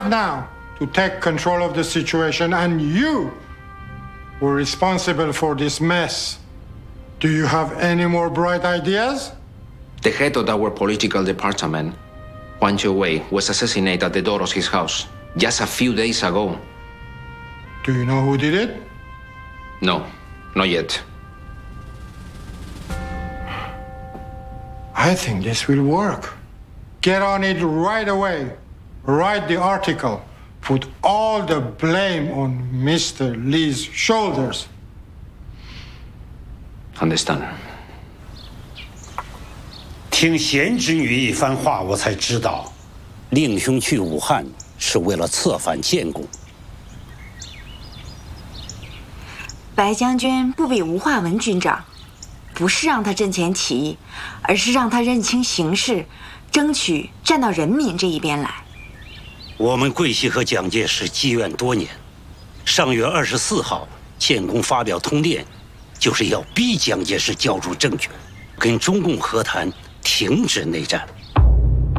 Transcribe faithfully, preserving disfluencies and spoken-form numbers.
now to take control of the situation, and you were responsible for this mess. Do you have any more bright ideas? The head of our political department, Huang Qiuwei, was assassinated at the door of his house just a few days ago. Do you know who did it? No, not yet. I think this will work. Get on it right away. Write the article. Put all the blame on Mister Li's shoulders. Understand. 听贤侄女一番话，我才知道，令兄去武汉是为了策反建功。 白将军不比吴化文军长，不是让他阵前起义，而是让他认清形势，争取站到人民这一边来。 我们桂系和蒋介石积怨多年，上月二十四号，建功发表通电，就是要逼蒋介石交出政权，跟中共和谈，停止内战。